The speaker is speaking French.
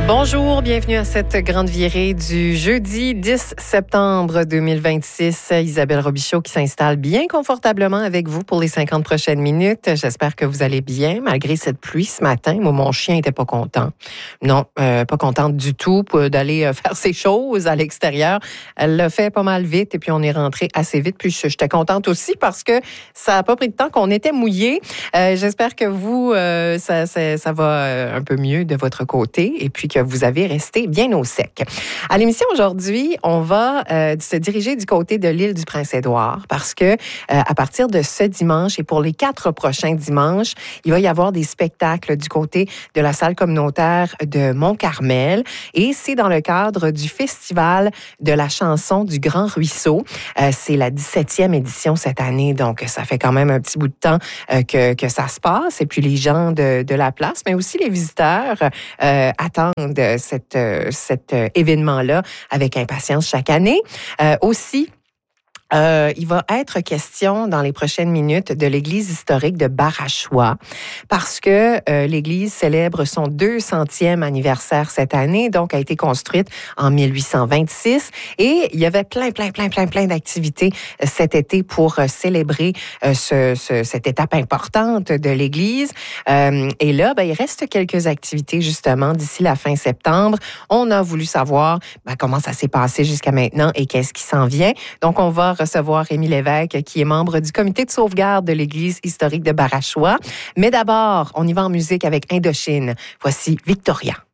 Bonjour, bienvenue à cette grande virée du jeudi 10 septembre 2026. Isabelle Robichaud qui s'installe bien confortablement avec vous pour les 50 prochaines minutes. J'espère que vous allez bien, malgré cette pluie ce matin. Moi, mon chien était pas content. Non, pas contente du tout d'aller faire ses choses à l'extérieur. Elle l'a fait pas mal vite et puis on est rentré assez vite. Puis j'étais contente aussi parce que ça a pas pris de temps qu'on était mouillés. J'espère que vous, ça va un peu mieux de votre côté et puis que vous avez resté bien au sec. À l'émission aujourd'hui, on va se diriger du côté de l'île du Prince-Édouard parce que à partir de ce dimanche et pour les 4 prochains dimanches, il va y avoir des spectacles du côté de la salle communautaire de Mont-Carmel et c'est dans le cadre du Festival de la chanson du Grand Ruisseau. C'est la 17e édition cette année, donc ça fait quand même un petit bout de temps que ça se passe et puis les gens de la place, mais aussi les visiteurs attendent cet événement-là avec impatience chaque année. Aussi, il va être question dans les prochaines minutes de l'église historique de Barachois parce que l'église célèbre son 200e anniversaire cette année, donc a été construite en 1826 et il y avait plein d'activités cet été pour célébrer cette étape importante de l'église. Et là, il reste quelques activités justement d'ici la fin septembre. On a voulu savoir comment ça s'est passé jusqu'à maintenant et qu'est-ce qui s'en vient. Donc, on va recevoir Rémi Lévesque, qui est membre du comité de sauvegarde de l'église historique de Barachois. Mais d'abord, on y va en musique avec Indochine. Voici Victoria.